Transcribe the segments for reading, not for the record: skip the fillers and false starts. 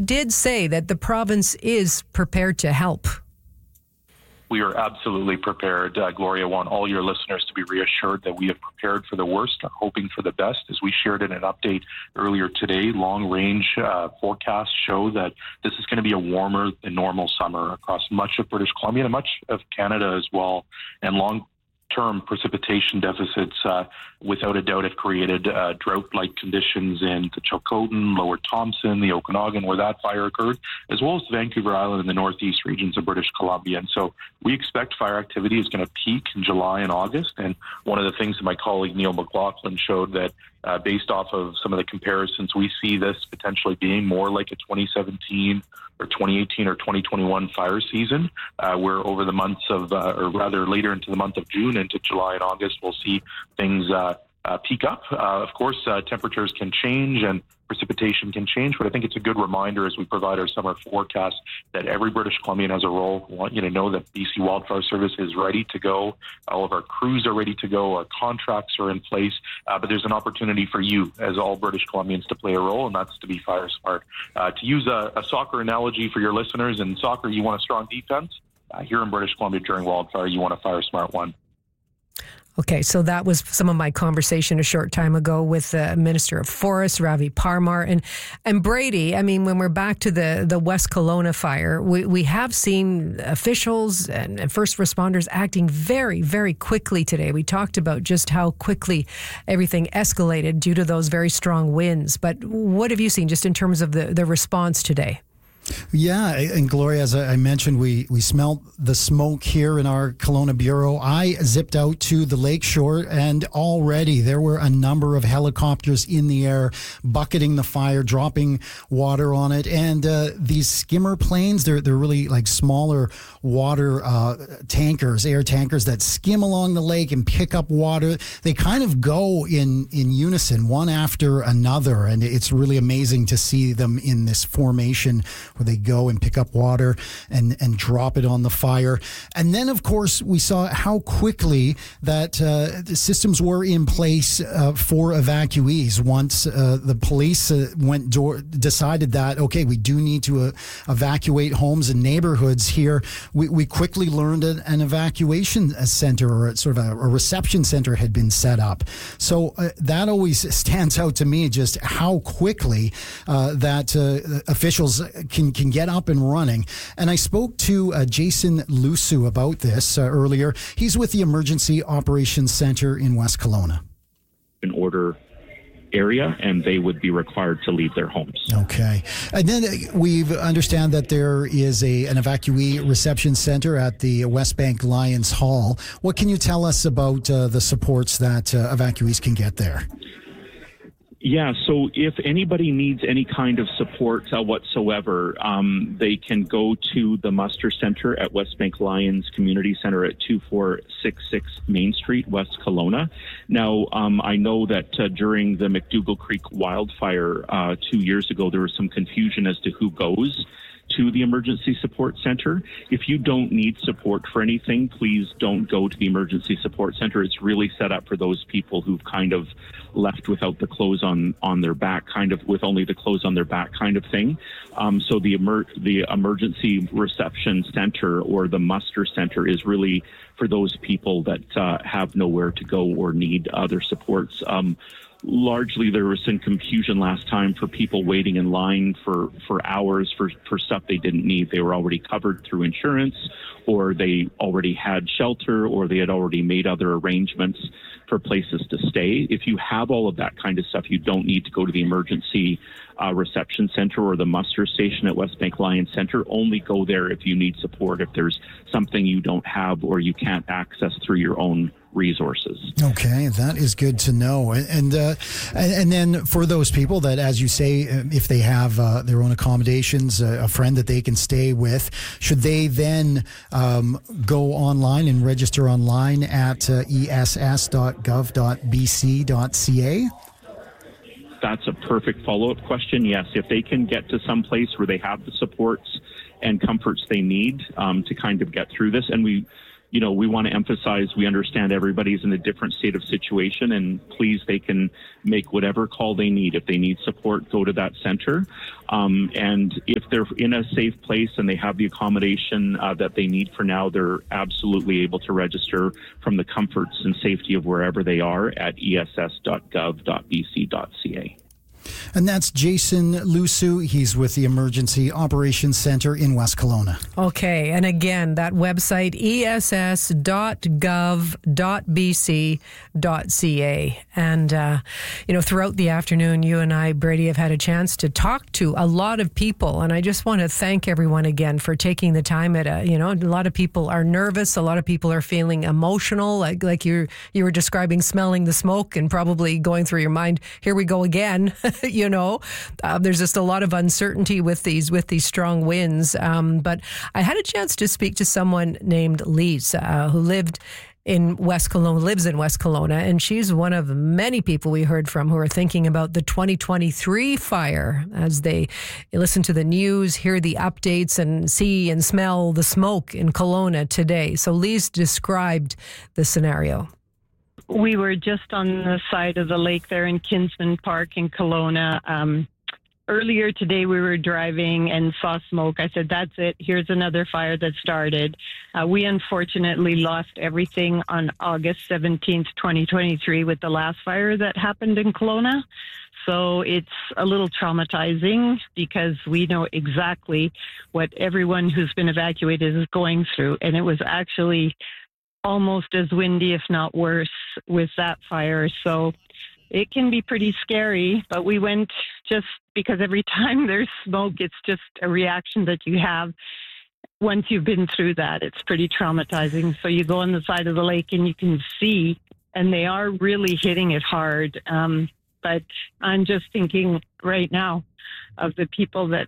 did say that the province is prepared to help. We are absolutely prepared. Gloria, I want all your listeners to be reassured that we have prepared for the worst, hoping for the best. As we shared in an update earlier today, long-range forecasts show that this is going to be a warmer than normal summer across much of British Columbia and much of Canada as well. And long-term precipitation deficits, without a doubt, have created drought-like conditions in the Chilcotin, Lower Thompson, the Okanagan, where that fire occurred, as well as Vancouver Island and the northeast regions of British Columbia. And so we expect fire activity is going to peak in July and August. And one of the things that my colleague Neil McLaughlin showed that based off of some of the comparisons, we see this potentially being more like a 2017 or 2018 or 2021 fire season, where over the months of, or rather later into the month of June into July and August, we'll see things peak up. Of course, temperatures can change and precipitation can change, but I think it's a good reminder as we provide our summer forecast that every British Columbian has a role. We want you to know that BC Wildfire Service is ready to go. All of our crews are ready to go. Our contracts are in place, but there's an opportunity for you as all British Columbians to play a role, and that's to be fire smart. To use a soccer analogy for your listeners, in soccer you want a strong defense. Here in British Columbia during wildfire, you want a fire smart one. Okay, so that was some of my conversation a short time ago with the Minister of Forests, Ravi Parmar. And Brady, I mean, when we're back to the West Kelowna fire, we have seen officials and first responders acting very, very quickly today. We talked about just how quickly everything escalated due to those very strong winds. But what have you seen just in terms of the response today? Yeah, and Gloria, as I mentioned, we smelled the smoke here in our Kelowna Bureau. I zipped out to the lakeshore, and already there were a number of helicopters in the air bucketing the fire, dropping water on it. And these skimmer planes, they're really like smaller water tankers, air tankers that skim along the lake and pick up water. They kind of go in unison, one after another, and it's really amazing to see them in this formation where they go and pick up water and drop it on the fire. And then, of course, we saw how quickly that the systems were in place for evacuees. Once the police decided that, okay, we do need to evacuate homes and neighborhoods here, we quickly learned an evacuation center or sort of a reception center had been set up. So that always stands out to me, just how quickly that officials can get up and running. And I spoke to Jason Lusu about this earlier. He's with the Emergency Operations Center in West Kelowna. An order area, and they would be required to leave their homes. Okay. And then we understand that there is an evacuee reception center at the West Bank Lions Hall. What can you tell us about the supports that evacuees can get there? Yeah, so if anybody needs any kind of support whatsoever, they can go to the Muster Center at West Bank Lions Community Center at 2466 Main Street, West Kelowna. Now, I know that during the McDougall Creek wildfire 2 years ago, there was some confusion as to who goes to the Emergency Support Center. If you don't need support for anything, please don't go to the Emergency Support Center. It's really set up for those people who've kind of left without the clothes on their back, kind of with only the clothes on their back kind of thing. So the Emergency Reception Center or the Muster Center is really for those people that have nowhere to go or need other supports. Largely, there was some confusion last time for people waiting in line for hours for stuff they didn't need. They were already covered through insurance, or they already had shelter, or they had already made other arrangements for places to stay. If you have all of that kind of stuff, you don't need to go to the Emergency Reception Center or the muster station at West Bank Lions Center. Only go there if you need support, if there's something you don't have or you can't access through your own resources. Okay, that is good to know. And then for those people that, as you say, if they have their own accommodations, a friend that they can stay with, should they then go online and register online at ess.gov.bc.ca? That's a perfect follow-up question. Yes, if they can get to some place where they have the supports and comforts they need to kind of get through this, and we we want to emphasize we understand everybody's in a different state of situation, and please, they can make whatever call they need. If they need support, go to that center. And if they're in a safe place and they have the accommodation that they need for now, they're absolutely able to register from the comforts and safety of wherever they are at ess.gov.bc.ca. And that's Jason Lusu. He's with the Emergency Operations Center in West Kelowna. Okay. And again, that website, ess.gov.bc.ca. And, throughout the afternoon, you and I, Brady, have had a chance to talk to a lot of people. And I just want to thank everyone again for taking the time. A lot of people are nervous. A lot of people are feeling emotional, like you were describing, smelling the smoke and probably going through your mind, here we go again. There's just a lot of uncertainty with these strong winds. But I had a chance to speak to someone named Lise, who lives in West Kelowna, and she's one of many people we heard from who are thinking about the 2023 fire as they listen to the news, hear the updates, and see and smell the smoke in Kelowna today. So Lise described the scenario. We were just on the side of the lake there in Kinsman Park in Kelowna. Earlier today, we were driving and saw smoke. I said, that's it. Here's another fire that started. We unfortunately lost everything on August 17th, 2023 with the last fire that happened in Kelowna. So it's a little traumatizing because we know exactly what everyone who's been evacuated is going through. And it was actually almost as windy, if not worse, with that fire. So it can be pretty scary, but we went just because every time there's smoke, it's just a reaction that you have. Once you've been through that, it's pretty traumatizing. So you go on the side of the lake and you can see, and they are really hitting it hard. But I'm just thinking right now of the people that,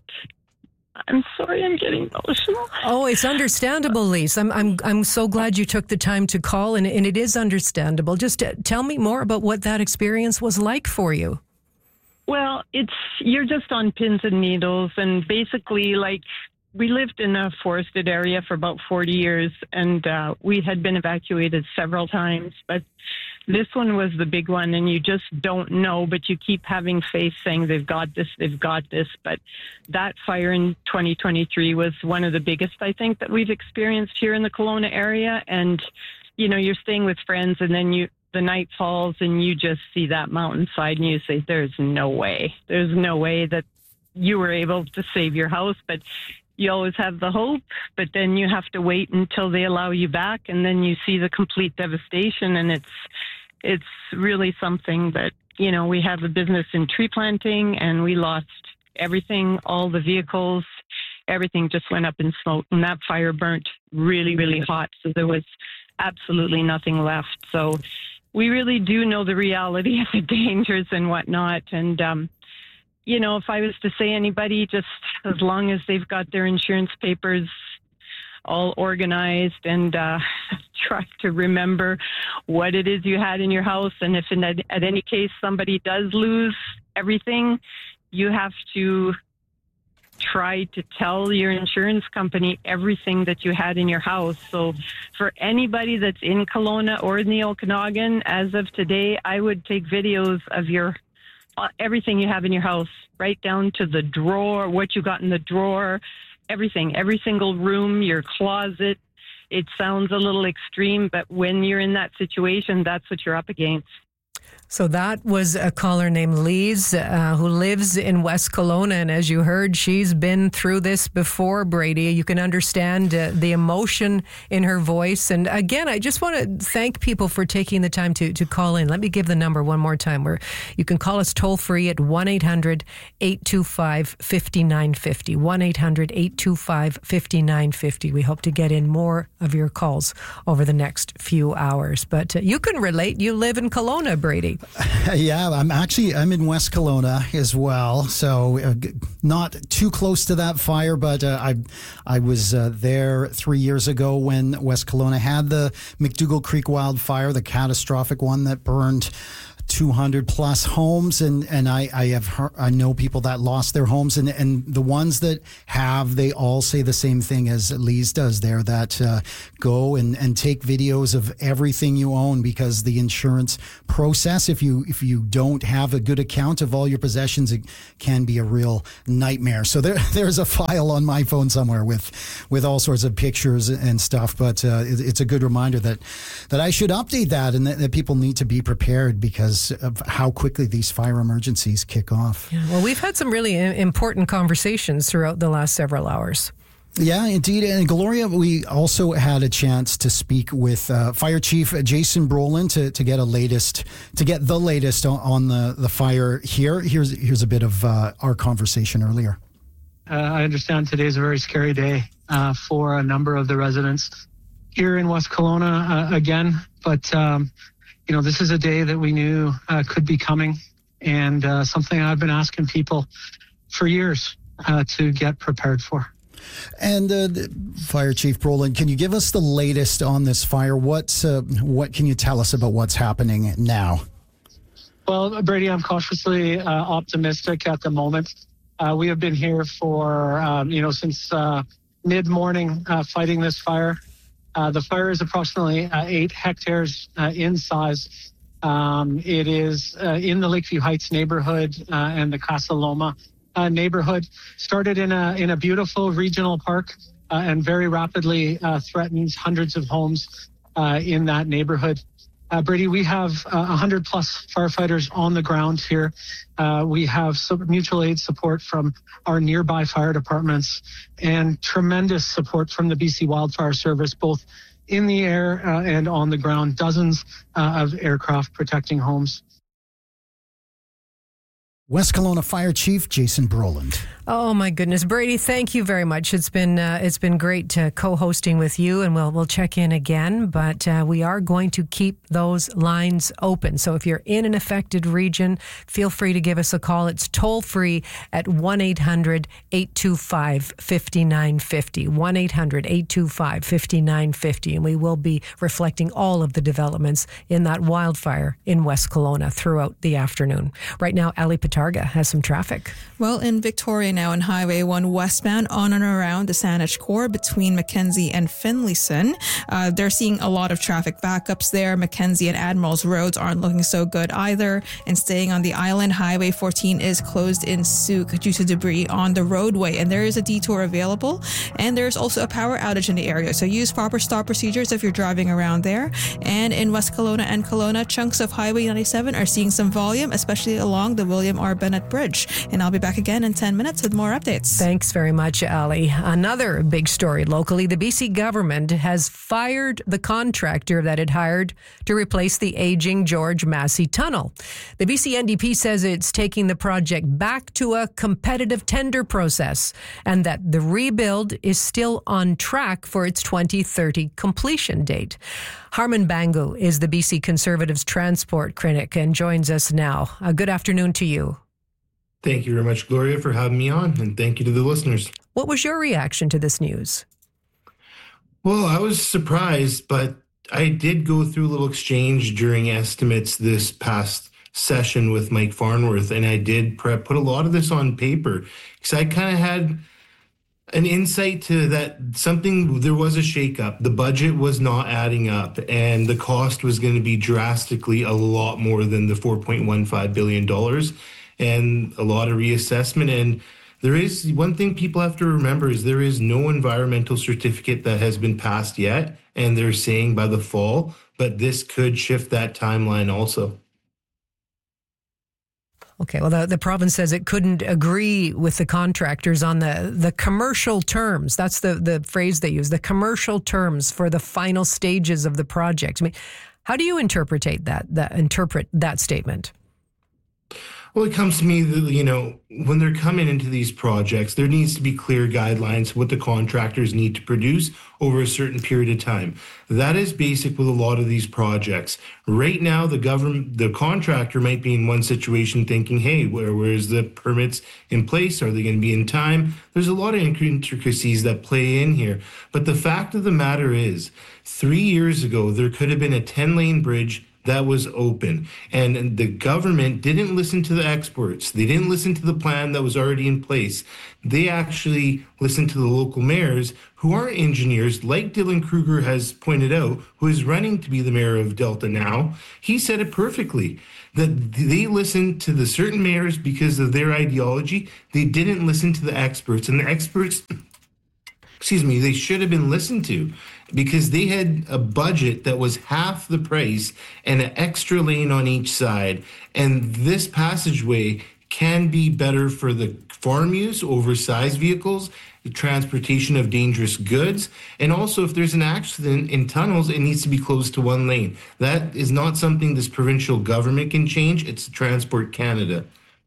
I'm sorry, I'm getting emotional. Oh, it's understandable, Lise. I'm so glad you took the time to call, and it is understandable. Just tell me more about what that experience was like for you. Well, you're just on pins and needles, and basically, we lived in a forested area for about 40 years, and we had been evacuated several times, but this one was the big one, and you just don't know, but you keep having faith saying they've got this. But that fire in 2023 was one of the biggest, I think, that we've experienced here in the Kelowna area. And, you're staying with friends, and then the night falls and you just see that mountainside and you say, there's no way that you were able to save your house. But you always have the hope, but then you have to wait until they allow you back, and then you see the complete devastation. And it's really something that, we have a business in tree planting, and we lost everything, all the vehicles, everything just went up in smoke, and that fire burnt really, really hot. So there was absolutely nothing left. So we really do know the reality of the dangers and whatnot. And, if I was to say anybody, just as long as they've got their insurance papers all organized and try to remember what it is you had in your house. And if at any case somebody does lose everything, you have to try to tell your insurance company everything that you had in your house. So for anybody that's in Kelowna or in the Okanagan, as of today, I would take videos of everything you have in your house, right down to the drawer, what you got in the drawer, everything, every single room, your closet. It sounds a little extreme, but when you're in that situation, that's what you're up against. So that was a caller named Lise who lives in West Kelowna. And as you heard, she's been through this before, Brady. You can understand the emotion in her voice. And again, I just want to thank people for taking the time to call in. Let me give the number one more time where you can call us toll free at 1-800-825-5950. 1-800-825-5950. We hope to get in more of your calls over the next few hours. But you can relate. You live in Kelowna, Brady. Yeah, I'm in West Kelowna as well, so not too close to that fire, but I was there 3 years ago when West Kelowna had the McDougall Creek wildfire, the catastrophic one that burned 200 plus homes, and I know people that lost their homes, and the ones that have, they all say the same thing as Lise does there, that go and take videos of everything you own, because the insurance process, if you don't have a good account of all your possessions, it can be a real nightmare. So there's a file on my phone somewhere with all sorts of pictures and stuff, but it's a good reminder that I should update that, and that people need to be prepared because of how quickly these fire emergencies kick off. Yeah, well, we've had some really important conversations throughout the last several hours. Yeah, indeed. And Gloria, we also had a chance to speak with Fire Chief Jason Brolin to get the latest on the fire here. Here's a bit of our conversation earlier. I understand today's a very scary day for a number of the residents here in West Kelowna again, but this is a day that we knew could be coming, and something I've been asking people for years to get prepared for. And Fire Chief Brolin, can you give us the latest on this fire? What can you tell us about what's happening now? Well, Brady, I'm cautiously optimistic at the moment. We have been here for, since mid-morning fighting this fire. The fire is approximately 8 hectares in size. It is in the Lakeview Heights neighborhood and the Casa Loma neighborhood. Started in a beautiful regional park and very rapidly threatens hundreds of homes in that neighborhood. Brady, we have 100 plus firefighters on the ground here. We have mutual aid support from our nearby fire departments and tremendous support from the BC Wildfire Service, both in the air and on the ground, dozens of aircraft protecting homes. West Kelowna Fire Chief Jason Brolin. Oh my goodness, Brady! Thank you very much. It's been great co-hosting with you, and we'll check in again. But we are going to keep those lines open. So if you're in an affected region, feel free to give us a call. It's toll free at 1-800-825-5950. 1-800-825-5950, and we will be reflecting all of the developments in that wildfire in West Kelowna throughout the afternoon. Right now, Ali Patarga has some traffic. Well, in Victoria now on Highway 1 westbound on and around the Saanich Core between Mackenzie and Finlayson. They're seeing a lot of traffic backups there. Mackenzie and Admirals roads aren't looking so good either. And staying on the island, Highway 14 is closed in Souk due to debris on the roadway. And there is a detour available. And there's also a power outage in the area. So use proper stop procedures if you're driving around there. And in West Kelowna and Kelowna, chunks of Highway 97 are seeing some volume, especially along the William R. Bennett Bridge. And I'll be back again in 10 minutes with more updates. Thanks very much, Ali. Another big story locally. The BC government has fired the contractor that it hired to replace the aging George Massey Tunnel. The BC NDP says it's taking the project back to a competitive tender process and that the rebuild is still on track for its 2030 completion date. Harman Bangu is the BC Conservatives transport critic and joins us now. Good afternoon to you. Thank you very much, Gloria, for having me on, and thank you to the listeners. What was your reaction to this news? Well, I was surprised, but I did go through a little exchange during estimates this past session with Mike Farnworth, and I did put a lot of this on paper because I kind of had an insight to that there was a shakeup. The budget was not adding up, and the cost was going to be drastically a lot more than the $4.15 billion. And a lot of reassessment. And there is one thing people have to remember is there is no environmental certificate that has been passed yet. And they're saying by the fall, but this could shift that timeline also. Okay, well, the province says it couldn't agree with the contractors on the commercial terms. That's the phrase they use, the commercial terms for the final stages of the project. I mean, how do you interpret that statement? Well, it comes to me that, when they're coming into these projects, there needs to be clear guidelines what the contractors need to produce over a certain period of time. That is basic with a lot of these projects. Right now, the contractor might be in one situation thinking, hey, where's the permits in place? Are they going to be in time? There's a lot of intricacies that play in here. But the fact of the matter is, 3 years ago, there could have been a 10-lane bridge that was open. And the government didn't listen to the experts. They didn't listen to the plan that was already in place. They actually listened to the local mayors who are engineers, like Dylan Kruger has pointed out, who is running to be the mayor of Delta now. He said it perfectly, that they listened to the certain mayors because of their ideology. They didn't listen to the experts. And the experts, they should have been listened to, because they had a budget that was half the price and an extra lane on each side. And this passageway can be better for the farm use, oversized vehicles, the transportation of dangerous goods, and also if there's an accident in tunnels, it needs to be closed to one lane. That is not something this provincial government can change. It's Transport Canada.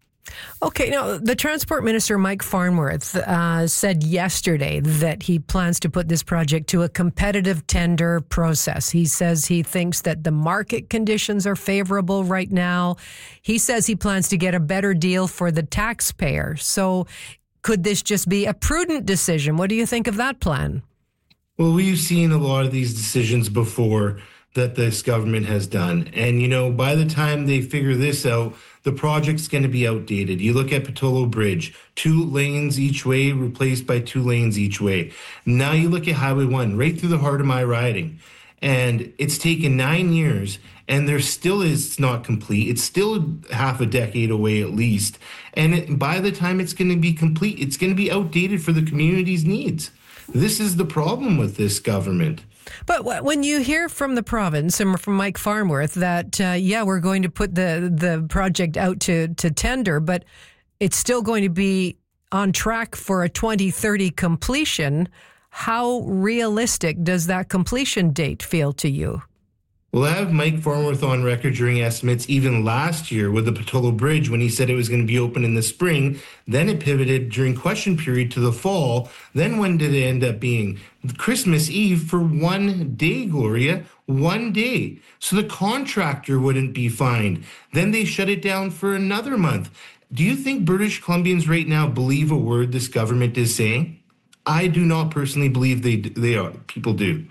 Okay, now the Transport Minister, Mike Farnworth, said yesterday that he plans to put this project to a competitive tender process. He says he thinks that the market conditions are favorable right now. He says he plans to get a better deal for the taxpayer. So could this just be a prudent decision? What do you think of that plan? Well, we've seen a lot of these decisions before that this government has done. And, by the time they figure this out, the project's going to be outdated. You look at Patolo Bridge, 2 lanes each way replaced by 2 lanes each way. Now you look at Highway 1, right through the heart of my riding. And it's taken 9 years, and it's not complete. It's still half a decade away at least. And by the time it's going to be complete, it's going to be outdated for the community's needs. This is the problem with this government. But when you hear from the province and from Mike Farnworth that, we're going to put the project out to tender, but it's still going to be on track for a 2030 completion, how realistic does that completion date feel to you? Well, I have Mike Farnworth on record during estimates even last year with the Patolo Bridge when he said it was going to be open in the spring. Then it pivoted during question period to the fall. Then when did it end up being? Christmas Eve for 1 day, Gloria, 1 day. So the contractor wouldn't be fined. Then they shut it down for another month. Do you think British Columbians right now believe a word this government is saying? I do not personally believe they are. People do.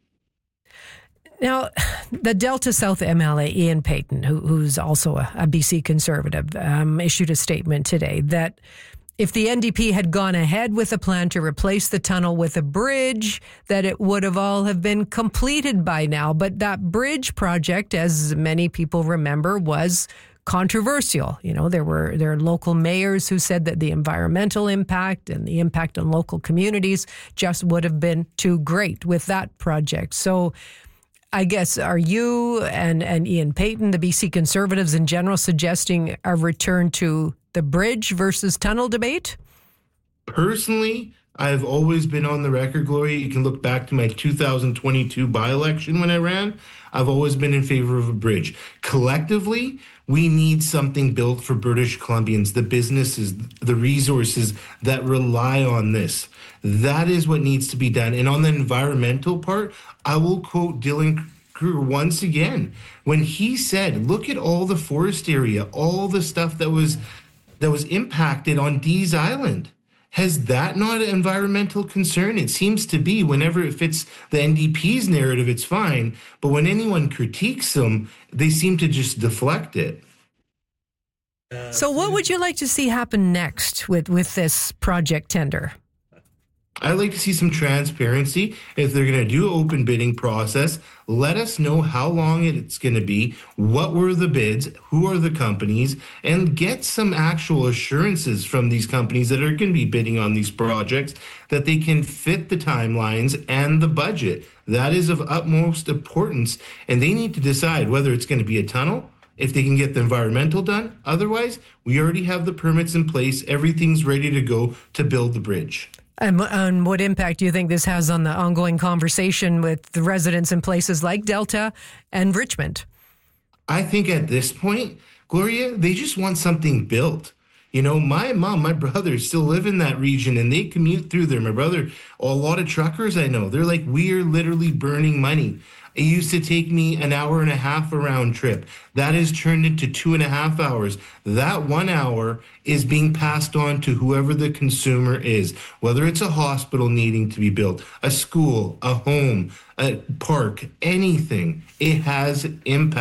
Now, the Delta South MLA, Ian Paton, who's also a BC Conservative, issued a statement today that if the NDP had gone ahead with a plan to replace the tunnel with a bridge, that it would have been completed by now. But that bridge project, as many people remember, was controversial. There are local mayors who said that the environmental impact and the impact on local communities just would have been too great with that project. So I guess, are you and Ian Paton, the BC Conservatives in general, suggesting a return to the bridge versus tunnel debate? Personally, I've always been on the record, Gloria. You can look back to my 2022 by-election when I ran. I've always been in favor of a bridge. Collectively, we need something built for British Columbians, the businesses, the resources that rely on this. That is what needs to be done. And on the environmental part, I will quote Dylan Kruger once again when he said, look at all the forest area, all the stuff that was impacted on Dease Island. Has that not an environmental concern? It seems to be. Whenever it fits the NDP's narrative, it's fine. But when anyone critiques them, they seem to just deflect it. So what would you like to see happen next with this project tender? I'd like to see some transparency. If they're going to do an open bidding process, let us know how long it's going to be, what were the bids, who are the companies, and get some actual assurances from these companies that are going to be bidding on these projects that they can fit the timelines and the budget. That is of utmost importance, and they need to decide whether it's going to be a tunnel, if they can get the environmental done. Otherwise, we already have the permits in place. Everything's ready to go to build the bridge. And what impact do you think this has on the ongoing conversation with the residents in places like Delta and Richmond? I think at this point, Gloria, they just want something built. My mom, my brother still live in that region and they commute through there. My brother, a lot of truckers I know, they're like, we are literally burning money. It used to take me an hour and a half a round trip. That has turned into 2.5 hours. That 1 hour is being passed on to whoever the consumer is, whether it's a hospital needing to be built, a school, a home, a park, anything. It has impact.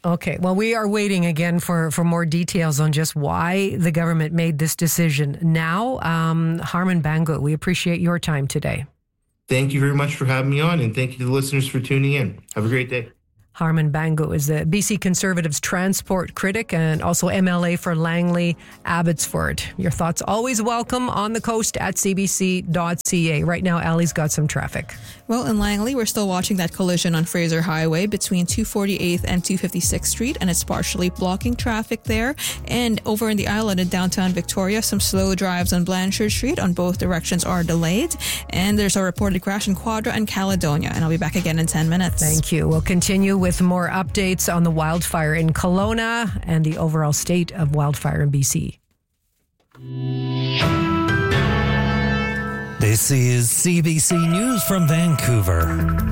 Okay. Well, we are waiting again for more details on just why the government made this decision now. Harman Bangu, we appreciate your time today. Thank you very much for having me on, and thank you to the listeners for tuning in. Have a great day. Harman Bangu is the BC Conservatives transport critic and also MLA for Langley Abbotsford. Your thoughts always welcome on the coast at cbc.ca. Right now, Allie's got some traffic. Well, in Langley, we're still watching that collision on Fraser Highway between 248th and 256th Street, and it's partially blocking traffic there. And over in the island in downtown Victoria, some slow drives on Blanchard Street on both directions are delayed. And there's a reported crash in Quadra and Caledonia. And I'll be back again in 10 minutes. Thank you. We'll continue with more updates on the wildfire in Kelowna and the overall state of wildfire in BC. This is CBC News from Vancouver.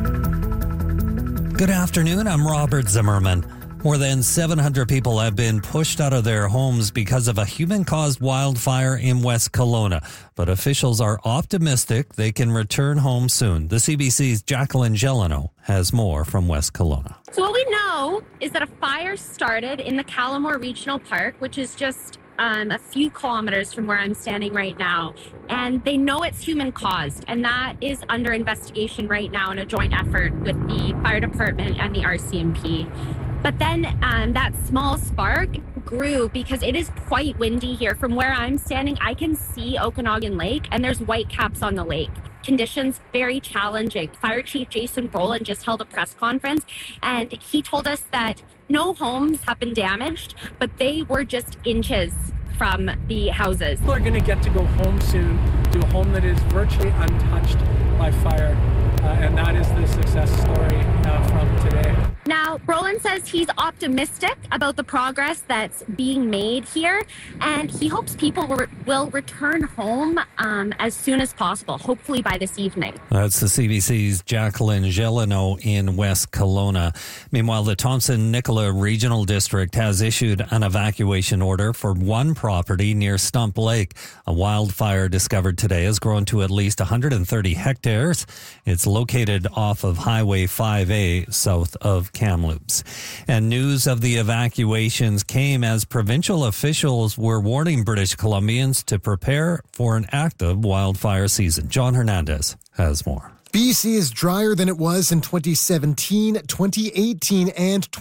Good afternoon, I'm Robert Zimmerman. More than 700 people have been pushed out of their homes because of a human-caused wildfire in West Kelowna. But officials are optimistic they can return home soon. The CBC's Jacqueline Gelano has more from West Kelowna. So what we know is that a fire started in the Callamore Regional Park, which is just a few kilometers from where I'm standing right now. And they know it's human caused, and that is under investigation right now in a joint effort with the fire department and the RCMP. But then that small spark grew because it is quite windy here. From where I'm standing, I can see Okanagan Lake, and there's whitecaps on the lake. Conditions very challenging. Fire Chief Jason Brolin just held a press conference, and he told us that no homes have been damaged, but they were just inches from the houses. People are going to get to go home soon to a home that is virtually untouched by fire. And that is the success story from today. Now, Brolin says he's optimistic about the progress that's being made here, and he hopes people will return home as soon as possible, hopefully by this evening. That's the CBC's Jacqueline Gelano in West Kelowna. Meanwhile, the Thompson-Nicola Regional District has issued an evacuation order for one property near Stump Lake. A wildfire discovered today has grown to at least 130 hectares. It's located off of Highway 5A south of Kamloops. And news of the evacuations came as provincial officials were warning British Columbians to prepare for an active wildfire season. John Hernandez has more. BC is drier than it was in 2017, 2018, and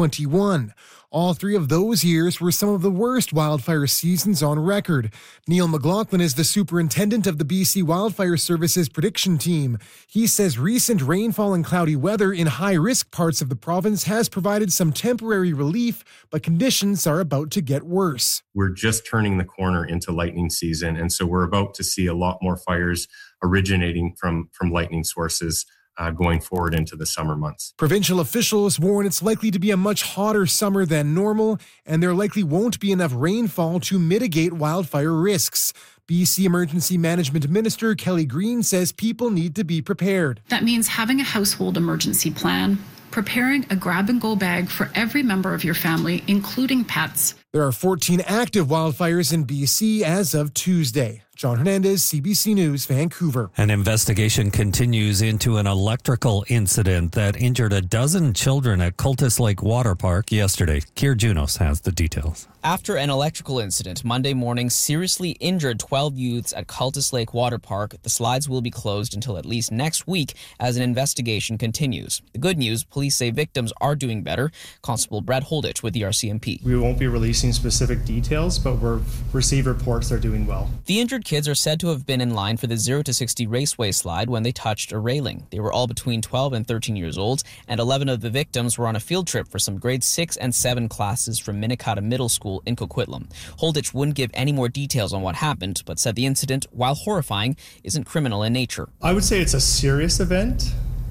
2021. All three of those years were some of the worst wildfire seasons on record. Neil McLaughlin is the superintendent of the BC Wildfire Services prediction team. He says recent rainfall and cloudy weather in high-risk parts of the province has provided some temporary relief, but conditions are about to get worse. We're just turning the corner into lightning season, and so we're about to see a lot more fires originating from lightning sources going forward into the summer months. Provincial officials warn it's likely to be a much hotter summer than normal, and there likely won't be enough rainfall to mitigate wildfire risks. BC Emergency Management Minister Kelly Green says people need to be prepared. That means having a household emergency plan, preparing a grab-and-go bag for every member of your family, including pets. There are 14 active wildfires in BC as of Tuesday. John Hernandez, CBC News, Vancouver. An investigation continues into an electrical incident that injured a dozen children at Cultus Lake Water Park yesterday. Keir Junos has the details. After an electrical incident Monday morning seriously injured 12 youths at Cultus Lake Water Park, the slides will be closed until at least next week as an investigation continues. The good news, police say victims are doing better. Constable Brad Holditch with the RCMP. We won't be releasing specific details, but we've received reports they're doing well. The injured kids are said to have been in line for the 0 to 60 raceway slide when they touched a railing. They were all between 12 and 13 years old, and 11 of the victims were on a field trip for some grade 6 and 7 classes from Minikata Middle School in Coquitlam. Holditch wouldn't give any more details on what happened, but said the incident, while horrifying, isn't criminal in nature. I would say it's a serious event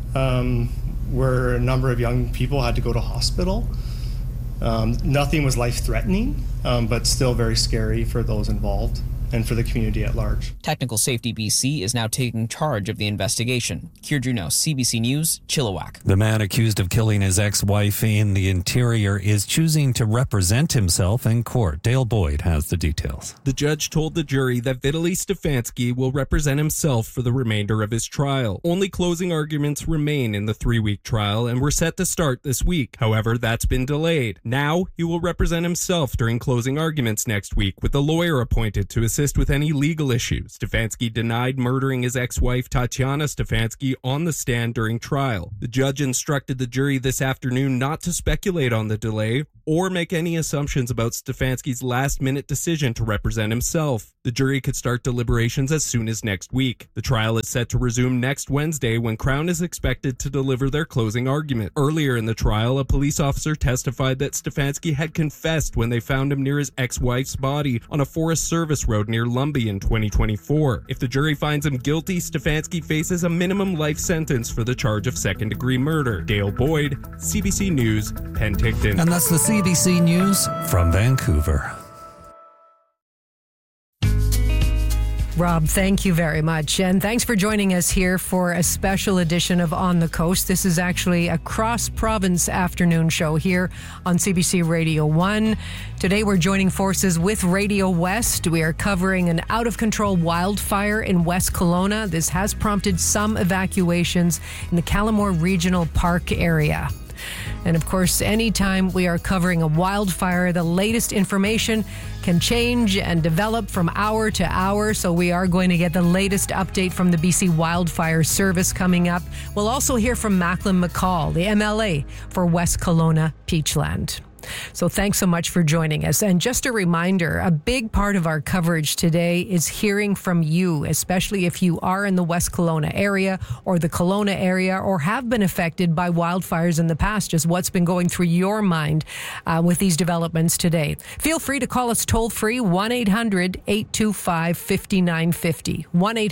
where a number of young people had to go to hospital. Nothing was life-threatening, but still very scary for those involved. and for the community at large. Technical Safety BC is now taking charge of the investigation. Keir Juneau, CBC News, Chilliwack. The man accused of killing his ex-wife in the interior is choosing to represent himself in court. Dale Boyd has the details. The judge told the jury that Vitaly Stefanski will represent himself for the remainder of his trial. Only closing arguments remain in the 3-week trial and were set to start this week. However, that's been delayed. Now, he will represent himself during closing arguments next week with a lawyer appointed to assist with any legal issues. Stefanski denied murdering his ex-wife Tatiana Stefanski on the stand during trial. The judge instructed the jury this afternoon not to speculate on the delay or make any assumptions about Stefanski's last-minute decision to represent himself. The jury could start deliberations as soon as next week. The trial is set to resume next Wednesday when Crown is expected to deliver their closing argument. Earlier in the trial, a police officer testified that Stefanski had confessed when they found him near his ex-wife's body on a Forest Service road near Lumbee in 2024. If the jury finds him guilty, Stefanski faces a minimum life sentence for the charge of second-degree murder. Dale Boyd, CBC News, Penticton. And that's the CBC News from Vancouver. Rob, thank you very much. And thanks for joining us here for a special edition of On the Coast. This is actually a cross-province afternoon show here on CBC Radio 1. Today we're joining forces with Radio West. We are covering an out-of-control wildfire in West Kelowna. This has prompted some evacuations in the Callamore Regional Park area. And of course, anytime we are covering a wildfire, the latest information can change and develop from hour to hour. So we are going to get the latest update from the BC Wildfire Service coming up. We'll also hear from Macklin McCall, the MLA for West Kelowna Peachland. So thanks so much for joining us. And just a reminder, a big part of our coverage today is hearing from you, especially if you are in the West Kelowna area or the Kelowna area or have been affected by wildfires in the past. Just what's been going through your mind with these developments today. Feel free to call us toll free, 1-800-825-5950.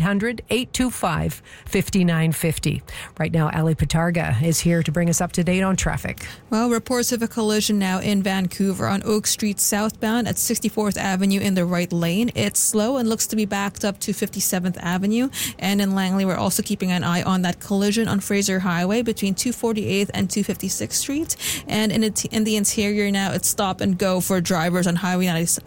1-800-825-5950. Right now, Ali Patarga is here to bring us up to date on traffic. Well, reports of a collision now in Vancouver on Oak Street southbound at 64th Avenue in the right lane. It's slow and looks to be backed up to 57th Avenue. And in Langley, we're also keeping an eye on that collision on Fraser Highway between 248th and 256th Street. And in the interior now, it's stop and go for drivers on Highway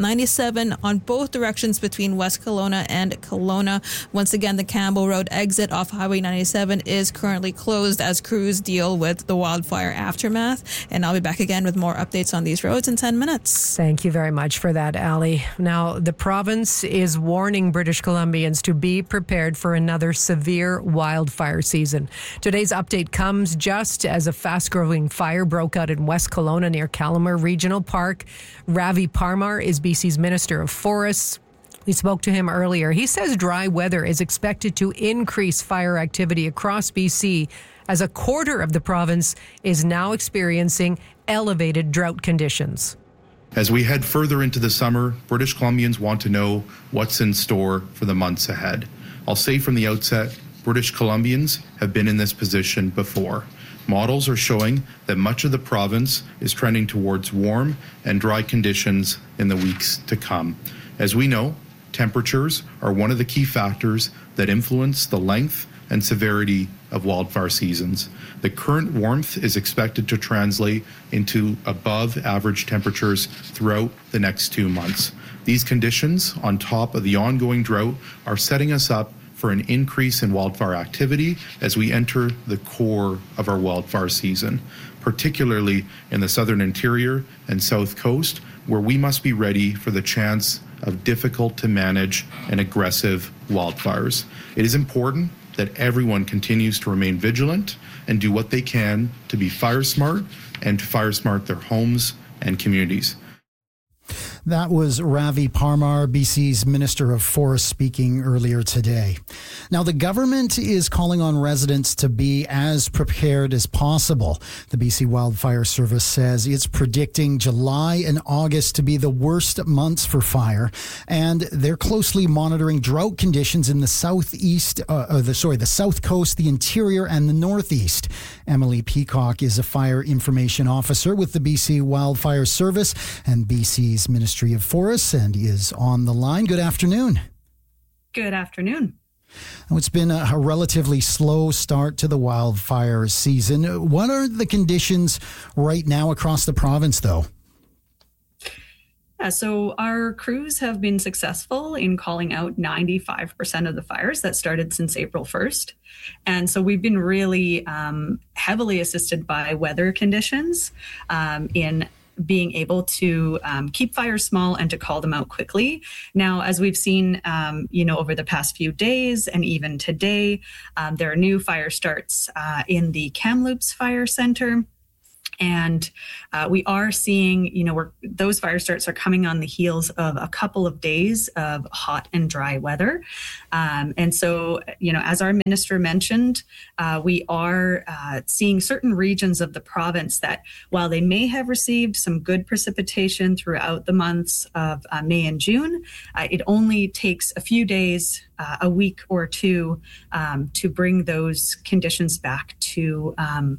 97 on both directions between West Kelowna and Kelowna. Once again, the Campbell Road exit off Highway 97 is currently closed as crews deal with the wildfire aftermath. And I'll be back again with more updates on these roads in 10 minutes. Thank you very much for that, Ali. Now, the province is warning British Columbians to be prepared for another severe wildfire season. Today's update comes just as a fast-growing fire broke out in West Kelowna near Callamore Regional Park. Ravi Parmar is BC's Minister of Forests. We spoke to him earlier. He says dry weather is expected to increase fire activity across BC as a quarter of the province is now experiencing elevated drought conditions. As we head further into the summer, British Columbians want to know what's in store for the months ahead. I'll say from the outset, British Columbians have been in this position before. Models are showing that much of the province is trending towards warm and dry conditions in the weeks to come. As we know, temperatures are one of the key factors that influence the length and severity of wildfire seasons. The current warmth is expected to translate into above average temperatures throughout the next 2 months. These conditions, on top of the ongoing drought, are setting us up for an increase in wildfire activity as we enter the core of our wildfire season, particularly in the southern interior and south coast, where we must be ready for the chance of difficult to manage and aggressive wildfires. It is important that everyone continues to remain vigilant and do what they can to be fire smart and to fire smart their homes and communities. That was Ravi Parmar, BC's Minister of Forests, speaking earlier today. Now, the government is calling on residents to be as prepared as possible. The BC Wildfire Service says it's predicting July and August to be the worst months for fire, and they're closely monitoring drought conditions in the the south coast, the interior, and the northeast. Emily Peacock is a fire information officer with the BC Wildfire Service and BC's Minister Ministry of Forests and is on the line. Good afternoon. Good afternoon. It's been a relatively slow start to the wildfire season. What are the conditions right now across the province, though? So our crews have been successful in calling out 95% of the fires that started since April 1st. And so we've been really heavily assisted by weather conditions in being able to keep fires small and to call them out quickly. Now, as we've seen, over the past few days and even today, there are new fire starts in the Kamloops Fire Center. And we are seeing, those fire starts are coming on the heels of a couple of days of hot and dry weather. And so, as our minister mentioned, we are seeing certain regions of the province that, while they may have received some good precipitation throughout the months of May and June, it only takes a few days, a week or two, to bring those conditions back to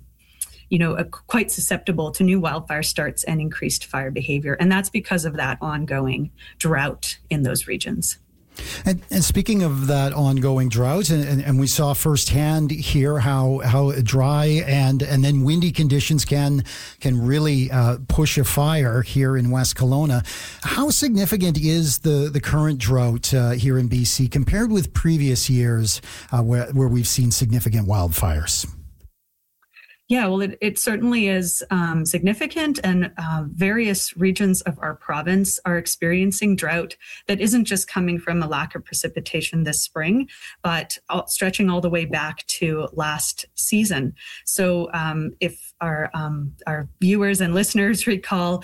quite susceptible to new wildfire starts and increased fire behavior. And that's because of that ongoing drought in those regions. And speaking of that ongoing drought, and we saw firsthand here how dry and then windy conditions can really push a fire here in West Kelowna. How significant is the current drought here in BC compared with previous years where we've seen significant wildfires? Yeah, well, it certainly is significant, and various regions of our province are experiencing drought that isn't just coming from a lack of precipitation this spring, but stretching all the way back to last season. So if our viewers and listeners recall,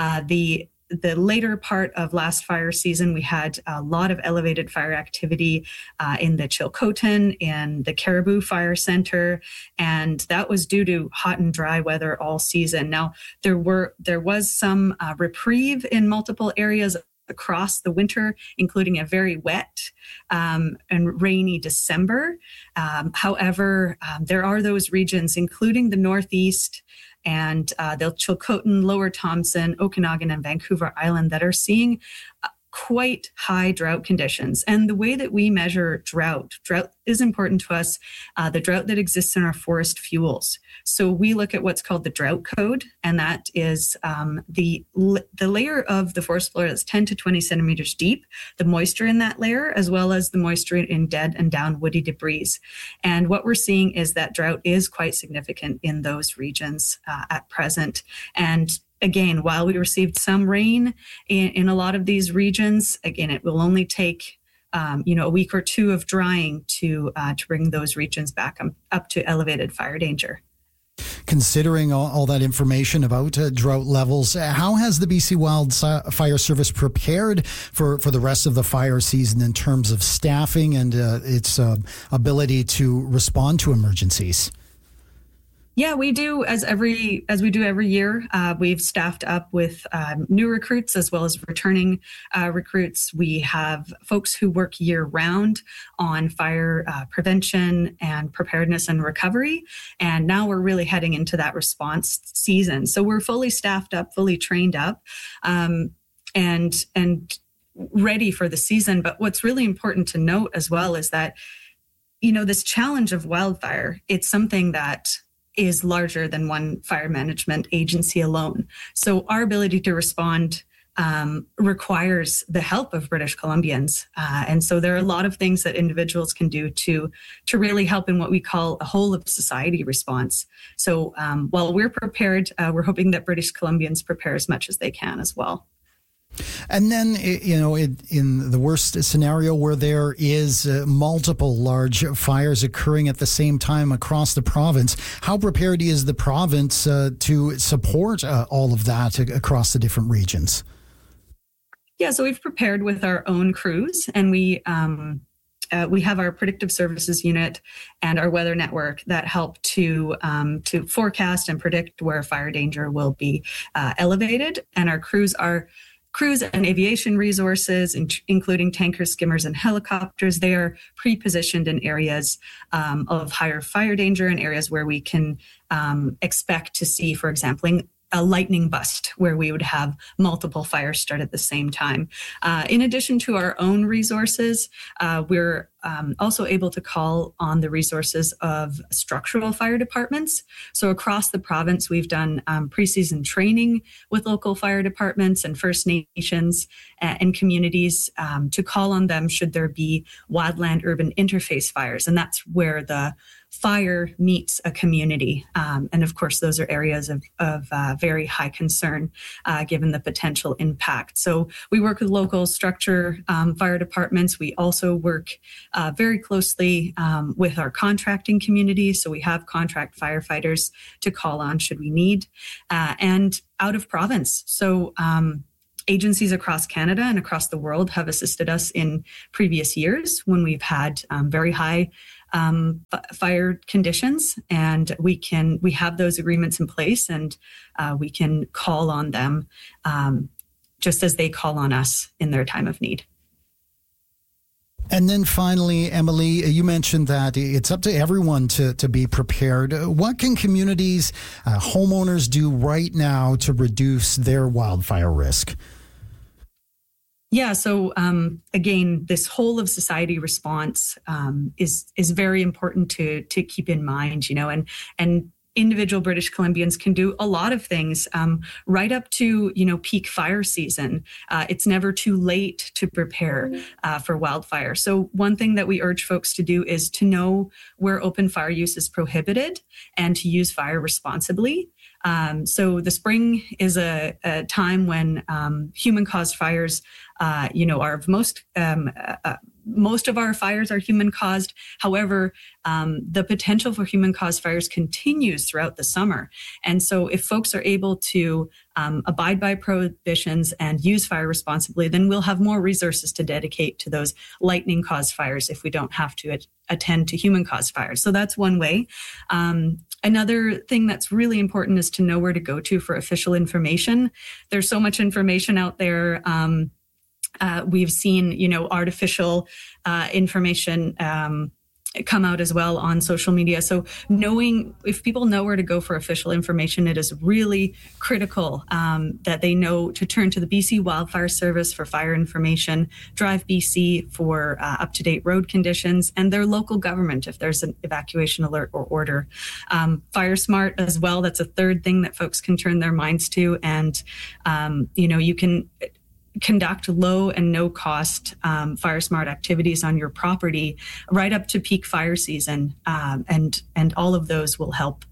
the later part of last fire season, we had a lot of elevated fire activity in the Chilcotin, in the Caribou Fire Center, and that was due to hot and dry weather all season. Now, there was some reprieve in multiple areas across the winter, including a very wet and rainy December. However, there are those regions, including the Northeast and the Chilcotin, Lower Thompson, Okanagan, and Vancouver Island, that are seeing quite high drought conditions. And the way that we measure drought is important to us, the drought that exists in our forest fuels. So we look at what's called the drought code, and that is the layer of the forest floor that's 10 to 20 centimeters deep, the moisture in that layer, as well as the moisture in dead and down woody debris. And what we're seeing is that drought is quite significant in those regions at present. And again, while we received some rain in a lot of these regions, again, it will only take a week or two of drying to bring those regions back up to elevated fire danger. Considering all that information about drought levels, how has the BC Wildfire Service prepared for the rest of the fire season in terms of staffing and its ability to respond to emergencies? Yeah, we do as we do every year. We've staffed up with new recruits as well as returning recruits. We have folks who work year round on fire prevention and preparedness and recovery. And now we're really heading into that response season. So we're fully staffed up, fully trained up, and ready for the season. But what's really important to note as well is that, this challenge of wildfire, it's something that is larger than one fire management agency alone. So our ability to respond requires the help of British Columbians. And so there are a lot of things that individuals can do to really help in what we call a whole of society response. So while we're prepared, we're hoping that British Columbians prepare as much as they can as well. And then, in the worst scenario where there is multiple large fires occurring at the same time across the province, how prepared is the province to support all of that across the different regions? Yeah, so we've prepared with our own crews, and we have our predictive services unit and our weather network that help to forecast and predict where fire danger will be elevated. And our crews and aviation resources, including tankers, skimmers, and helicopters, they are pre-positioned in areas of higher fire danger and areas where we can expect to see, for example, a lightning bust where we would have multiple fires start at the same time. In addition to our own resources, we're also able to call on the resources of structural fire departments. So across the province, we've done preseason training with local fire departments and First Nations and communities to call on them should there be wildland-urban interface fires. And that's where the fire meets a community. And of course, those are areas of very high concern given the potential impact. So we work with local structure fire departments. We also work very closely with our contracting community. So we have contract firefighters to call on should we need, and out of province. So agencies across Canada and across the world have assisted us in previous years when we've had very high fire conditions, and we have those agreements in place, and we can call on them just as they call on us in their time of need. And then finally, Emily, you mentioned that it's up to everyone to be prepared. What can communities, homeowners do right now to reduce their wildfire risk? Yeah, so again, this whole of society response is very important to keep in mind, and individual British Columbians can do a lot of things right up to, peak fire season. It's never too late to prepare for wildfire. So one thing that we urge folks to do is to know where open fire use is prohibited and to use fire responsibly. So the spring is a time when human-caused fires, are of most of our fires are human-caused. However, the potential for human-caused fires continues throughout the summer. And so if folks are able to abide by prohibitions and use fire responsibly, then we'll have more resources to dedicate to those lightning-caused fires if we don't have to attend to human-caused fires. So that's one way. Another thing that's really important is to know where to go to for official information. There's so much information out there. We've seen, artificial information come out as well on social media. So if people know where to go for official information, it is really critical that they know to turn to the BC Wildfire Service for fire information, Drive BC for up-to-date road conditions, and their local government if there's an evacuation alert or order. FireSmart as well, that's a third thing that folks can turn their minds to. And, you can conduct low and no cost FireSmart activities on your property right up to peak fire season. And all of those will help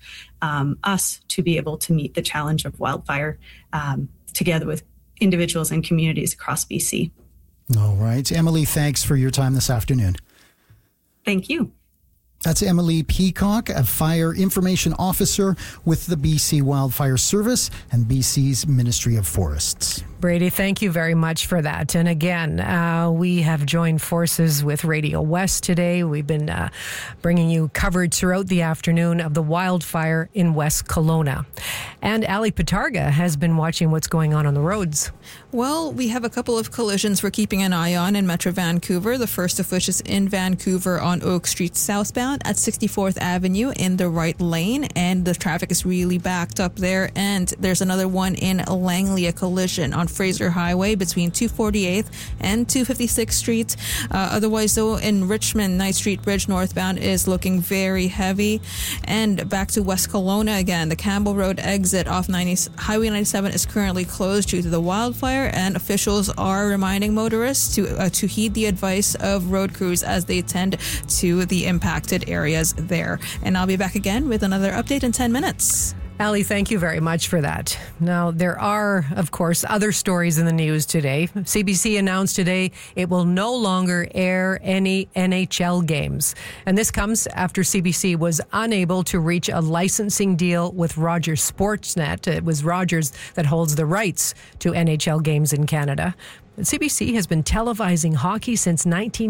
us to be able to meet the challenge of wildfire together with individuals and communities across BC. All right. Emily, thanks for your time this afternoon. Thank you. That's Emily Peacock, a fire information officer with the BC Wildfire Service and BC's Ministry of Forests. Brady, thank you very much for that. And again, we have joined forces with Radio West today. We've been bringing you coverage throughout the afternoon of the wildfire in West Kelowna. And Ali Patarga has been watching what's going on the roads. Well, we have a couple of collisions we're keeping an eye on in Metro Vancouver, the first of which is in Vancouver on Oak Street southbound at 64th Avenue in the right lane, and the traffic is really backed up there. And there's another one in Langley, a collision on Fraser Highway between 248th and 256th Street. Otherwise, though, in Richmond, Knight Street Bridge northbound is looking very heavy. And back to West Kelowna again, the Campbell Road exit off Highway 97 is currently closed due to the wildfire, and officials are reminding motorists to heed the advice of road crews as they tend to the impacted areas there. And I'll be back again with another update in 10 minutes. Ali, thank you very much for that. Now, there are, of course, other stories in the news today. CBC announced today it will no longer air any NHL games. And this comes after CBC was unable to reach a licensing deal with Rogers Sportsnet. It was Rogers that holds the rights to NHL games in Canada. But CBC has been televising hockey since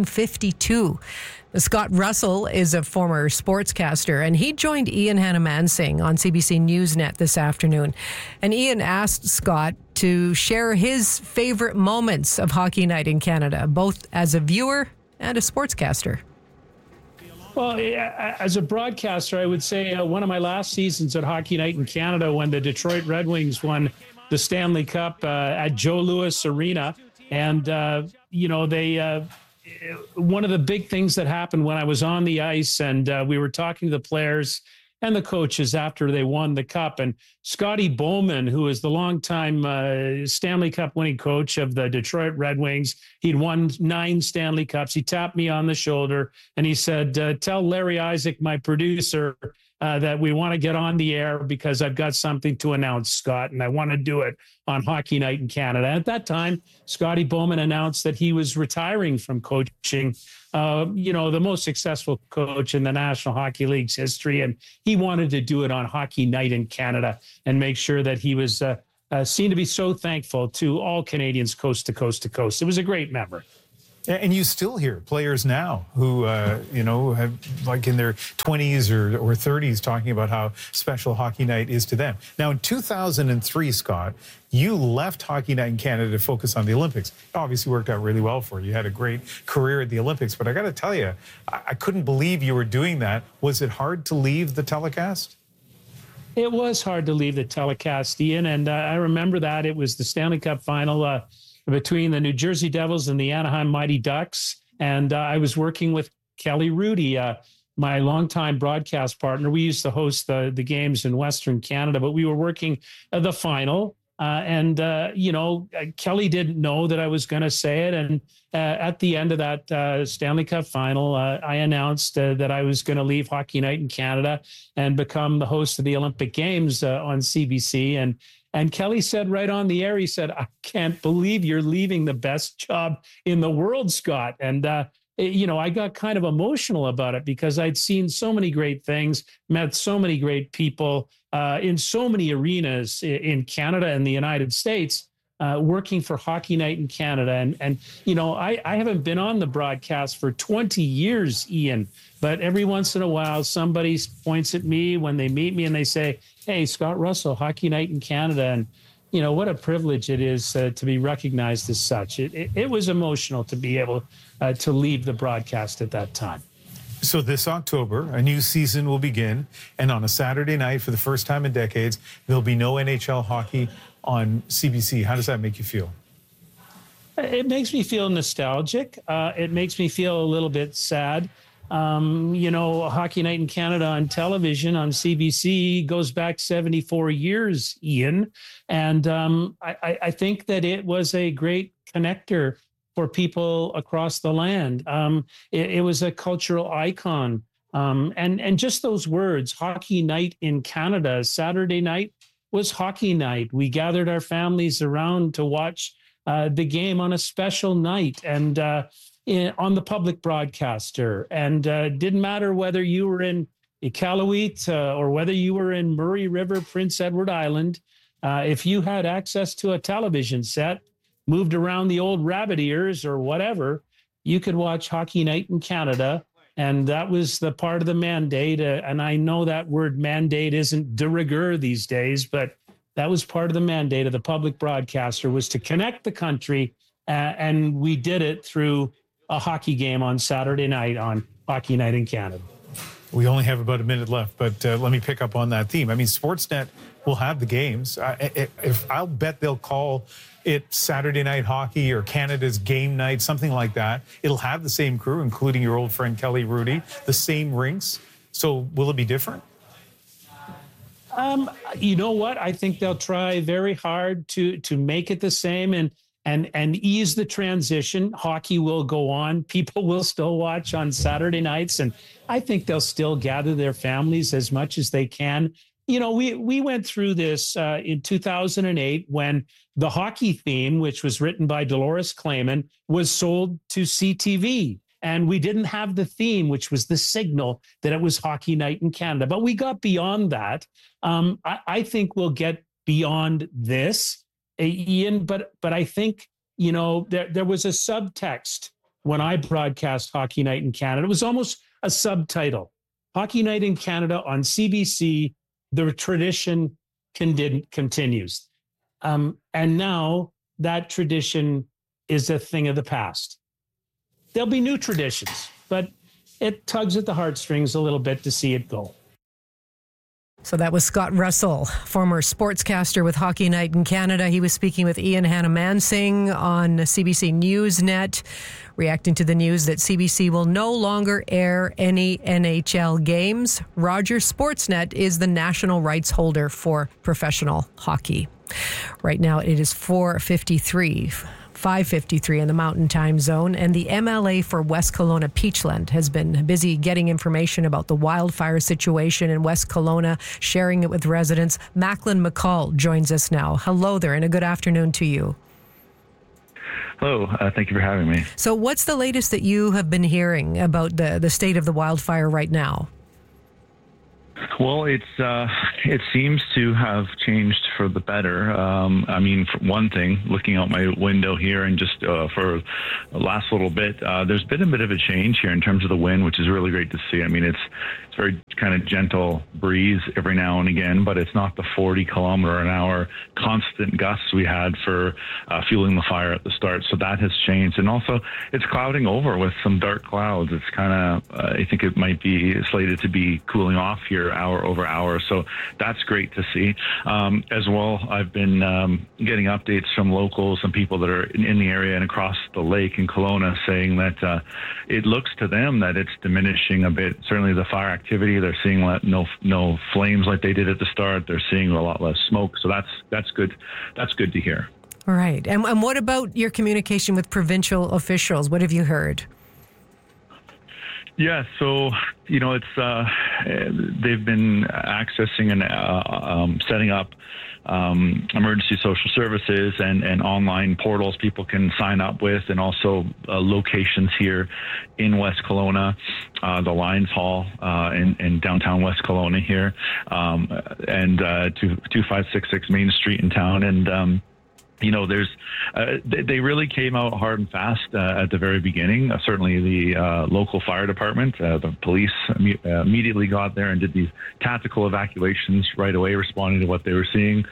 1952. Scott Russell is a former sportscaster, and he joined Ian Hannah-Mansing on CBC Newsnet this afternoon. And Ian asked Scott to share his favorite moments of Hockey Night in Canada, both as a viewer and a sportscaster. Well, as a broadcaster, I would say one of my last seasons at Hockey Night in Canada when the Detroit Red Wings won the Stanley Cup at Joe Louis Arena. And, one of the big things that happened when I was on the ice and we were talking to the players and the coaches after they won the cup. And Scotty Bowman, who is the longtime Stanley Cup winning coach of the Detroit Red Wings, he'd won 9 Stanley Cups. He tapped me on the shoulder and he said, tell Larry Isaac, my producer, that we want to get on the air because I've got something to announce, Scott, and I want to do it on Hockey Night in Canada. At that time, Scotty Bowman announced that he was retiring from coaching, the most successful coach in the National Hockey League's history, and he wanted to do it on Hockey Night in Canada and make sure that he was seen to be so thankful to all Canadians coast to coast to coast. It was a great memory. And you still hear players now who, have like in their 20s or 30s talking about how special Hockey Night is to them. Now, in 2003, Scott, you left Hockey Night in Canada to focus on the Olympics. It obviously worked out really well for you. You had a great career at the Olympics. But I got to tell you, I couldn't believe you were doing that. Was it hard to leave the telecast? It was hard to leave the telecast, Ian. And I remember that. It was the Stanley Cup final between the New Jersey Devils and the Anaheim Mighty Ducks. And I was working with Kelly Rudy, my longtime broadcast partner. We used to host the games in Western Canada, but we were working the final. Kelly didn't know that I was going to say it. And at the end of that Stanley Cup final, I announced that I was going to leave Hockey Night in Canada and become the host of the Olympic Games on CBC. And Kelly said right on the air, he said, I can't believe you're leaving the best job in the world, Scott. And, I got kind of emotional about it because I'd seen so many great things, met so many great people in so many arenas in Canada and the United States, working for Hockey Night in Canada. And I haven't been on the broadcast for 20 years, Ian, but every once in a while, somebody points at me when they meet me and they say, hey, Scott Russell, Hockey Night in Canada. And, what a privilege it is to be recognized as such. It was emotional to be able to leave the broadcast at that time. So this October, a new season will begin. And on a Saturday night, for the first time in decades, there'll be no NHL hockey on CBC. How does that make you feel? It makes me feel nostalgic. It makes me feel a little bit sad. Hockey Night in Canada on television on CBC goes back 74 years, Ian. And I think that it was a great connector for people across the land. It was a cultural icon. And just those words, Hockey Night in Canada, Saturday night was hockey night. We gathered our families around to watch the game on a special night and on the public broadcaster. And didn't matter whether you were in Iqaluit or whether you were in Murray River, Prince Edward Island, if you had access to a television set, moved around the old rabbit ears or whatever, you could watch Hockey Night in Canada. And that was the part of the mandate. And I know that word mandate isn't de rigueur these days, but that was part of the mandate of the public broadcaster, was to connect the country. And we did it through a hockey game on Saturday night on Hockey Night in Canada. We only have about a minute left, but let me pick up on that theme. I mean, Sportsnet will have the games. I'll bet they'll call it Saturday Night Hockey or Canada's Game Night, something like that. It'll have the same crew, including your old friend Kelly Rudy, the same rinks. So will it be different? You know what? I think they'll try very hard to make it the same and ease the transition. Hockey will go on. People will still watch on Saturday nights. And I think they'll still gather their families as much as they can. We went through this in 2008 when the hockey theme, which was written by Dolores Clayman, was sold to CTV. And we didn't have the theme, which was the signal that it was Hockey Night in Canada. But we got beyond that. I think we'll get beyond this, Ian. But I think, there was a subtext when I broadcast Hockey Night in Canada. It was almost a subtitle. Hockey Night in Canada on CBC, the tradition continues. And now that tradition is a thing of the past. There'll be new traditions, but it tugs at the heartstrings a little bit to see it go. So that was Scott Russell, former sportscaster with Hockey Night in Canada. He was speaking with Ian Hannah-Mansing on CBC Newsnet, reacting to the news that CBC will no longer air any NHL games. Rogers Sportsnet is the national rights holder for professional hockey. Right now it is 5:53 in the Mountain Time Zone, and the MLA for West Kelowna Peachland has been busy getting information about the wildfire situation in West Kelowna, sharing it with residents. Macklin McCall joins us now. Hello there, and a good afternoon to you. Hello, thank you for having me. So what's the latest that you have been hearing about the state of the wildfire right now? Well, it seems to have changed for the better. I mean, for one thing, looking out my window here and just for the last little bit, there's been a bit of a change here in terms of the wind, which is really great to see. I mean, it's very kind of gentle breeze every now and again, but it's not the 40-kilometer-an-hour constant gusts we had for fueling the fire at the start. So that has changed. And also, it's clouding over with some dark clouds. It's kind of, I think it might be slated to be cooling off here hour over hour. So that's great to see. As well, I've been getting updates from locals and people that are in the area and across the lake in Kelowna saying that it looks to them that it's diminishing a bit. Certainly the fire activity, they're seeing no flames like they did at the start. They're seeing a lot less smoke. So that's good. That's good to hear. All right. And what about your communication with provincial officials? What have you heard? Yeah, so, it's they've been accessing and setting up emergency social services and online portals people can sign up with, and also locations here in West Kelowna, the Lions Hall in downtown West Kelowna here, and 2566 Main Street in town. And there's they really came out hard and fast at the very beginning. Certainly the local fire department, the police immediately got there and did these tactical evacuations right away, responding to what they were seeing.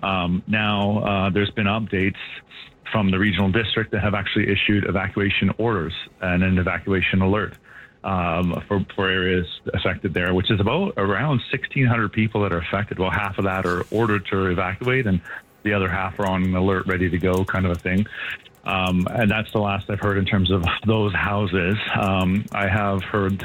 Now there's been updates from the regional district that have actually issued evacuation orders and an evacuation alert for areas affected there, which is around 1,600 people that are affected. Well, half of that are ordered to evacuate, and the other half are on an alert, ready to go, kind of a thing. And that's the last I've heard in terms of those houses. I have heard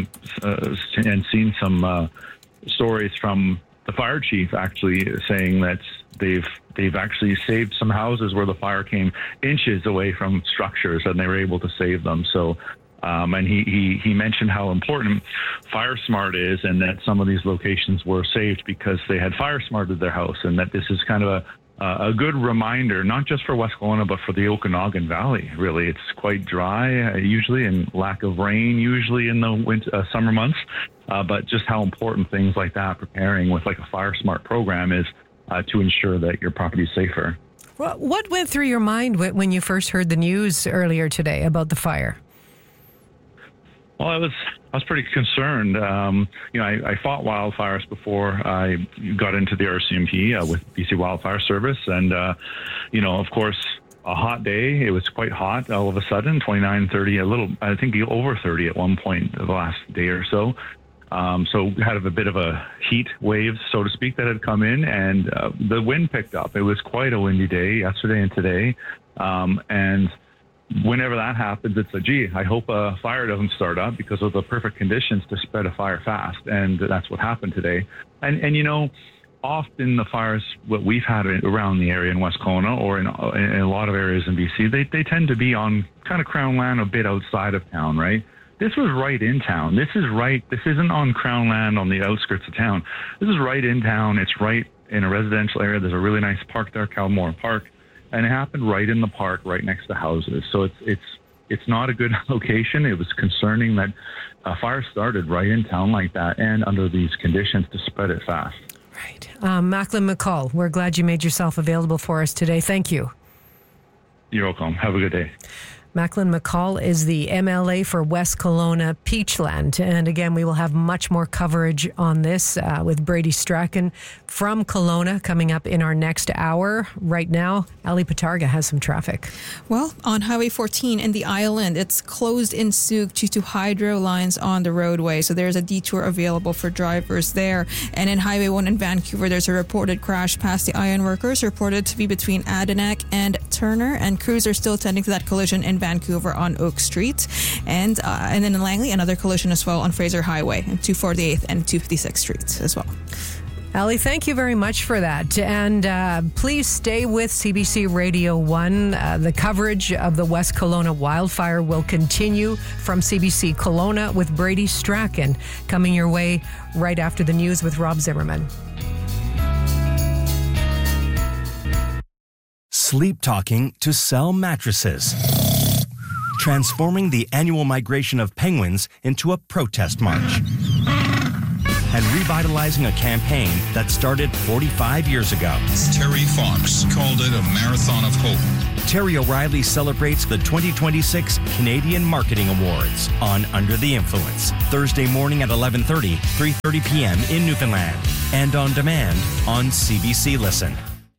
and seen some stories from the fire chief actually saying that they've actually saved some houses where the fire came inches away from structures, and they were able to save them. So. And he mentioned how important FireSmart is, and that some of these locations were saved because they had FireSmarted their house, and that this is kind of a good reminder, not just for West Kelowna, but for the Okanagan Valley. Really, it's quite dry usually, and lack of rain usually in the summer months. But just how important things like that, preparing with like a FireSmart program, is to ensure that your property is safer. Well, what went through your mind when you first heard the news earlier today about the fire? Well, I was pretty concerned. I fought wildfires before I got into the RCMP with BC Wildfire Service. And, of course, a hot day. It was quite hot all of a sudden, 29, 30, I think over 30 at one point the last day or so. So we had a bit of a heat wave, so to speak, that had come in, and the wind picked up. It was quite a windy day yesterday and today. And whenever that happens, it's I hope a fire doesn't start up, because of the perfect conditions to spread a fire fast. And that's what happened today. And often the fires, what we've had around the area in West Kelowna, or in a lot of areas in BC, they tend to be on kind of Crown land, a bit outside of town, right? This was right in town. This isn't on Crown land on the outskirts of town. This is right in town. It's right in a residential area. There's a really nice park there, Calmore Park. And it happened right in the park, right next to houses. So it's not a good location. It was concerning that a fire started right in town like that, and under these conditions, to spread it fast. Right. Macklin McCall, we're glad you made yourself available for us today. Thank you. You're welcome. Have a good day. Macklin McCall is the MLA for West Kelowna Peachland. And again, we will have much more coverage on this with Brady Strachan from Kelowna coming up in our next hour. Right now, Ali Patarga has some traffic. Well, on Highway 14 in the island, it's closed in Souk due to hydro lines on the roadway. So there's a detour available for drivers there. And in Highway 1 in Vancouver, there's a reported crash past the ironworkers, reported to be between Adinak and Turner. And crews are still tending to that collision in Vancouver on Oak Street. And then in Langley, another collision as well on Fraser Highway and 248th and 256th Street as well. Ali, thank you very much for that. And please stay with CBC Radio 1. The coverage of the West Kelowna wildfire will continue from CBC Kelowna with Brady Strachan coming your way right after the news with Rob Zimmerman. Sleep Talking to sell mattresses. Transforming the annual migration of penguins into a protest march. And revitalizing a campaign that started 45 years ago. Terry Fox called it a marathon of hope. Terry O'Reilly celebrates the 2026 Canadian Marketing Awards on Under the Influence, Thursday morning at 11:30, 3:30 p.m. in Newfoundland, and on demand on CBC Listen.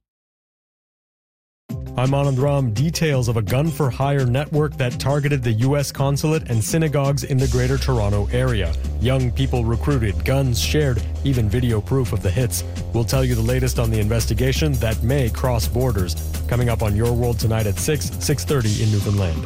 I'm Anand Ram. Details of a gun-for-hire network that targeted the U.S. consulate and synagogues in the Greater Toronto area. Young people recruited, guns shared, even video proof of the hits. We'll tell you the latest on the investigation that may cross borders. Coming up on Your World tonight at 6:30 in Newfoundland.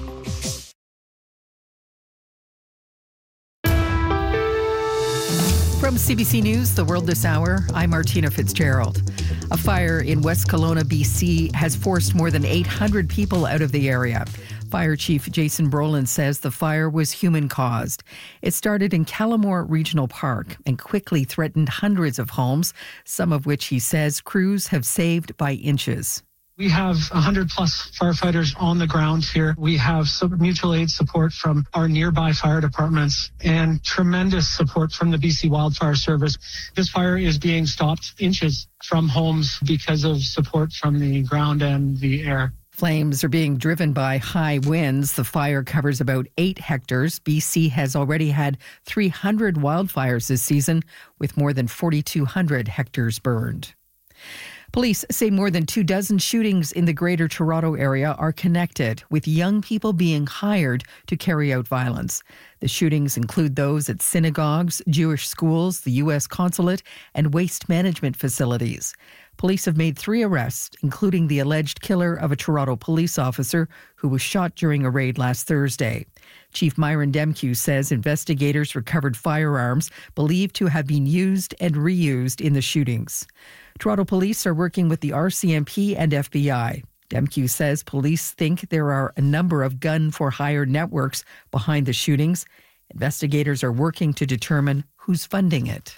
From CBC News, The World This Hour, I'm Martina Fitzgerald. A fire in West Kelowna, BC has forced more than 800 people out of the area. Fire Chief Jason Brolin says the fire was human-caused. It started in Callamore Regional Park and quickly threatened hundreds of homes, some of which he says crews have saved by inches. We have 100 plus firefighters on the ground here. We have some mutual aid support from our nearby fire departments and tremendous support from the BC Wildfire Service. This fire is being stopped inches from homes because of support from the ground and the air. Flames are being driven by high winds. The fire covers about 8 hectares. BC has already had 300 wildfires this season, with more than 4,200 hectares burned. Police say more than 24 shootings in the Greater Toronto area are connected, with young people being hired to carry out violence. The shootings include those at synagogues, Jewish schools, the U.S. consulate, and waste management facilities. Police have made 3 arrests, including the alleged killer of a Toronto police officer who was shot during a raid last Thursday. Chief Myron Demkew says investigators recovered firearms believed to have been used and reused in the shootings. Toronto police are working with the RCMP and FBI. Demkew says police think there are a number of gun-for-hire networks behind the shootings. Investigators are working to determine who's funding it.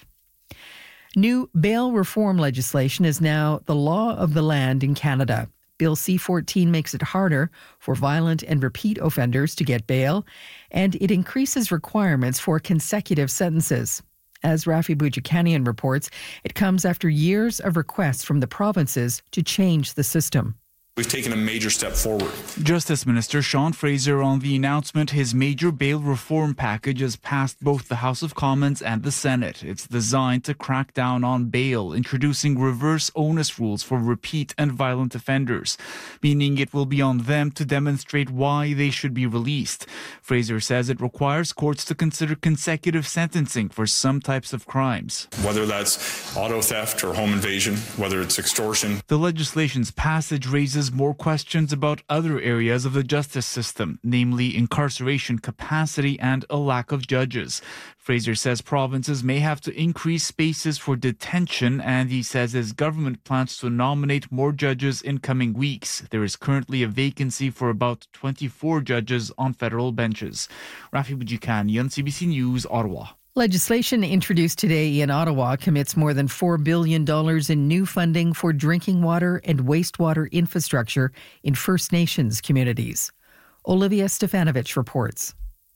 New bail reform legislation is now the law of the land in Canada. Bill C-14 makes it harder for violent and repeat offenders to get bail, and it increases requirements for consecutive sentences. As Rafi Boudjikanian reports, it comes after years of requests from the provinces to change the system. We've taken a major step forward. Justice Minister Sean Fraser on the announcement his major bail reform package has passed both the House of Commons and the Senate. It's designed to crack down on bail, introducing reverse onus rules for repeat and violent offenders, meaning it will be on them to demonstrate why they should be released. Fraser says it requires courts to consider consecutive sentencing for some types of crimes. Whether that's auto theft or home invasion, whether it's extortion. The legislation's passage raises more questions about other areas of the justice system, namely incarceration capacity and a lack of judges. Fraser says provinces may have to increase spaces for detention, and he says his government plans to nominate more judges in coming weeks. There is currently a vacancy for about 24 judges on federal benches. Rafi Boudjikanian, CBC News, Ottawa. Legislation introduced today in Ottawa commits more than $4 billion in new funding for drinking water and wastewater infrastructure in First Nations communities. Olivia Stefanovich reports.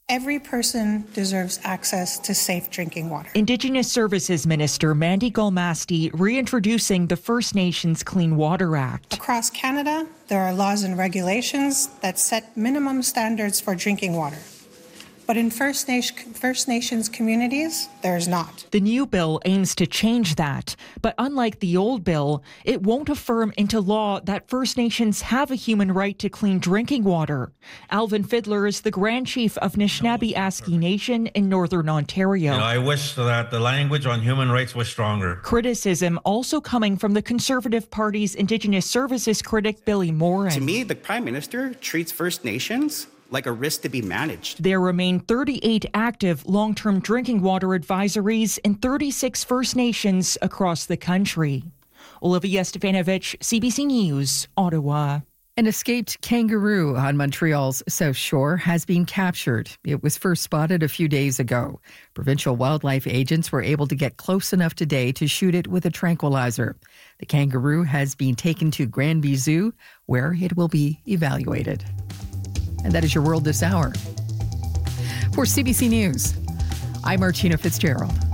Every person deserves access to safe drinking water. Indigenous Services Minister Mandy Galmasti reintroducing the First Nations Clean Water Act. Across Canada, there are laws and regulations that set minimum standards for drinking water. But in First Nations communities, there's not. The new bill aims to change that. But unlike the old bill, it won't affirm into law that First Nations have a human right to clean drinking water. Alvin Fiddler is the Grand Chief of Nishnawbe-Aski Nation in Northern Ontario. I wish that the language on human rights was stronger. Criticism also coming from the Conservative Party's Indigenous Services critic Billy Morin. To me, the Prime Minister treats First Nations like a risk to be managed. There remain 38 active long-term drinking water advisories in 36 First Nations across the country. Olivia Stefanovic, CBC News, Ottawa. An escaped kangaroo on Montreal's South Shore has been captured. It was first spotted a few days ago. Provincial wildlife agents were able to get close enough today to shoot it with a tranquilizer. The kangaroo has been taken to Granby Zoo, where it will be evaluated. And that is your world this hour. For CBC News, I'm Martina Fitzgerald.